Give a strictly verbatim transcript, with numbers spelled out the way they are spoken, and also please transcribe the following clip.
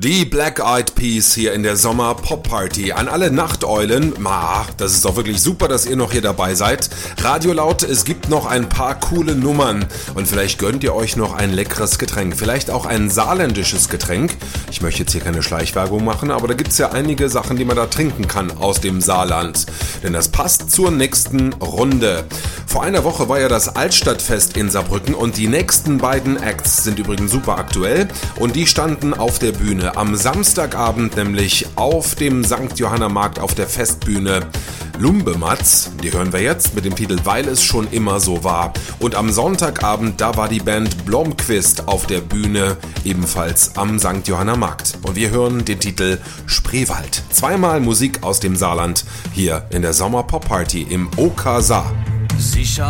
Die Black Eyed Peas hier in der Sommer Pop Party. An alle Nachteulen, ma, das ist doch wirklich super, dass ihr noch hier dabei seid. Radio laut, es gibt noch ein paar coole Nummern und vielleicht gönnt ihr euch noch ein leckeres Getränk, vielleicht auch ein saarländisches Getränk. Ich möchte jetzt hier keine Schleichwerbung machen, aber da gibt's ja einige Sachen, die man da trinken kann aus dem Saarland. Denn das passt zur nächsten Runde. Vor einer Woche war ja das Altstadtfest in Saarbrücken und die nächsten beiden Acts sind übrigens super aktuell und die standen auf der Bühne. Am Samstagabend nämlich auf dem Sankt Johanna Markt auf der Festbühne Lumbematz, die hören wir jetzt mit dem Titel Weil es schon immer so war. Und am Sonntagabend, da war die Band Blomqvist auf der Bühne, ebenfalls am Sankt Johanna Markt. Und wir hören den Titel Spreewald. Zweimal Musik aus dem Saarland, hier in der Sommer Pop Party im O K Saar. Sicher